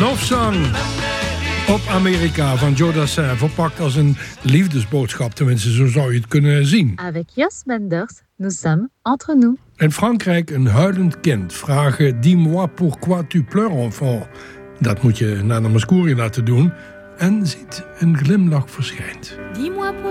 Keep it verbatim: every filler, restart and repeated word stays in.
Love Song op Amerika van Joe Dassin. Verpakt als een liefdesboodschap, tenminste zo zou je het kunnen zien. Avec Jos Menders, nous sommes entre nous. In Frankrijk een huilend kind vragen dis-moi pourquoi tu pleures enfant. Dat moet je Nana Mouskouri laten doen en ziet een glimlach verschijnt. Dis-moi